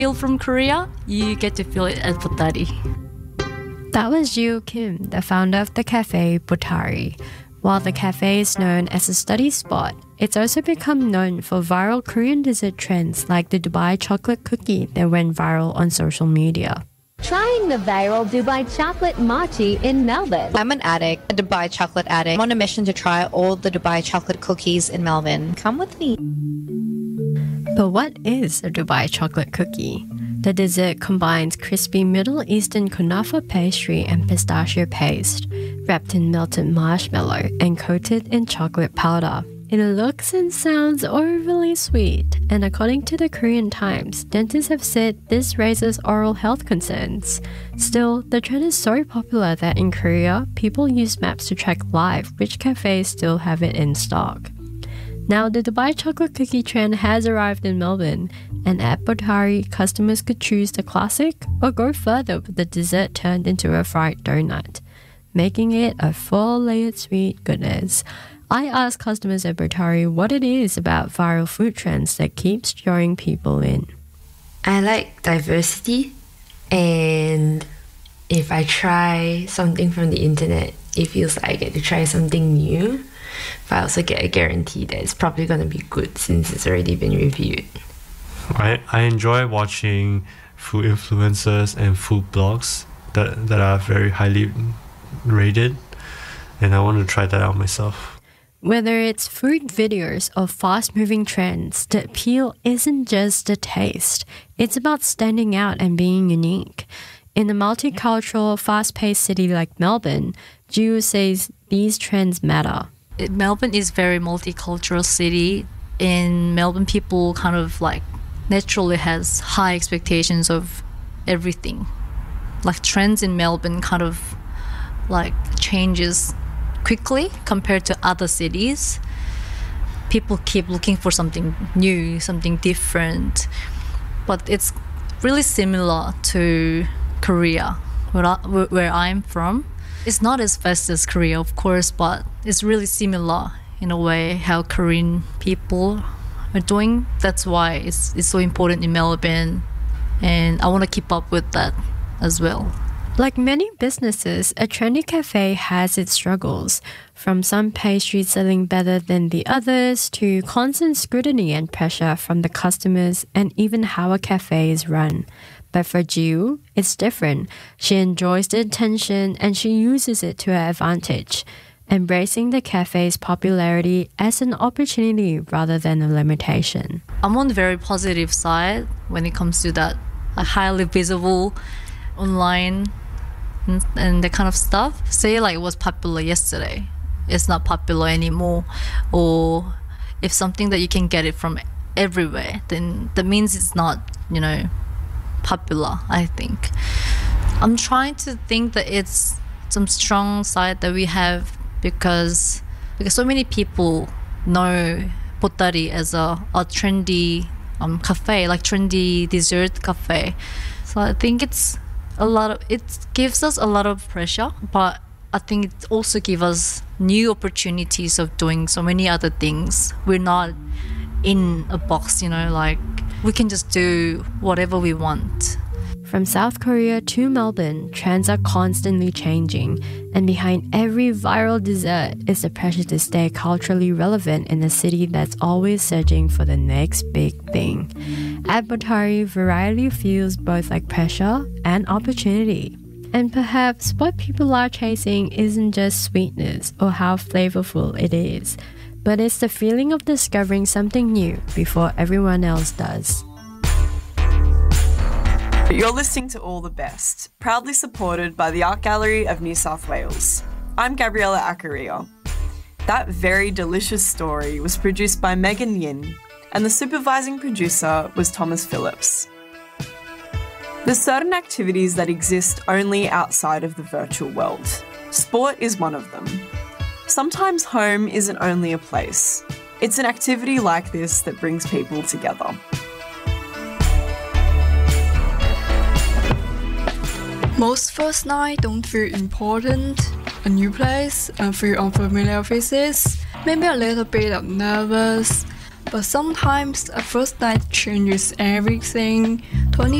feel from Korea, you get to feel it at Bottari. That was Jiwoo Kim, the founder of the cafe Bottari. While the cafe is known as a study spot, it's also become known for viral Korean dessert trends like the Dubai chocolate cookie that went viral on social media. Trying the viral Dubai chocolate mochi in Melbourne. I'm an addict, a Dubai chocolate addict. I'm on a mission to try all the Dubai chocolate cookies in Melbourne. Come with me. But what is a Dubai chocolate cookie? The dessert combines crispy Middle Eastern kunafa pastry and pistachio paste, wrapped in melted marshmallow and coated in chocolate powder. It looks and sounds overly sweet, and according to the Korean Times, dentists have said this raises oral health concerns. Still, the trend is so popular that in Korea, people use maps to track live which cafes still have it in stock. Now, the Dubai chocolate cookie trend has arrived in Melbourne, and at Bottari, customers could choose the classic or go further with the dessert turned into a fried donut, making it a full-layered sweet goodness. I asked customers at Bottari what it is about viral food trends that keeps drawing people in. I like diversity, and if I try something from the internet, it feels like I get to try something new. But I also get a guarantee that it's probably going to be good since it's already been reviewed. I enjoy watching food influencers and food blogs that are very highly rated, and I want to try that out myself. Whether it's food videos or fast-moving trends, the appeal isn't just the taste. It's about standing out and being unique. In a multicultural, fast-paced city like Melbourne, Jiwoo says these trends matter. Melbourne is a very multicultural city. In Melbourne, people kind of like naturally has high expectations of everything. Like trends in Melbourne kind of like changes quickly compared to other cities. People keep looking for something new, something different. But it's really similar to Korea, where I'm from. It's not as fast as Korea, of course, but it's really similar in a way how Korean people are doing. That's why it's so important in Melbourne, and I want to keep up with that as well. Like many businesses, a trendy cafe has its struggles, from some pastries selling better than the others to constant scrutiny and pressure from the customers and even how a cafe is run. But for Jiwoo, it's different. She enjoys the attention and she uses it to her advantage, embracing the cafe's popularity as an opportunity rather than a limitation. I'm on the very positive side when it comes to that highly visible online and that kind of stuff. Say like it was popular yesterday, it's not popular anymore. Or if something that you can get it from everywhere, then that means it's not, popular, I think. I'm trying to think that it's some strong side that we have because so many people know Bottari as a trendy cafe, like trendy dessert cafe. So I think it gives us a lot of pressure, but I think it also gives us new opportunities of doing so many other things. We're not in a box, like we can just do whatever we want. From South Korea to Melbourne, trends are constantly changing, and behind every viral dessert is the pressure to stay culturally relevant in a city that's always searching for the next big thing. At Bottari, variety feels both like pressure and opportunity. And perhaps what people are chasing isn't just sweetness or how flavorful it is, but it's the feeling of discovering something new before everyone else does. You're listening to All the Best, proudly supported by the Art Gallery of New South Wales. I'm Gabriella Acaria. That very delicious story was produced by Megan Yin, and the supervising producer was Thomas Phillips. There's certain activities that exist only outside of the virtual world. Sport is one of them. Sometimes home isn't only a place. It's an activity like this that brings people together. Most first night don't feel important. A new place and feel unfamiliar faces. Maybe a little bit of nervous. But sometimes a first night changes everything.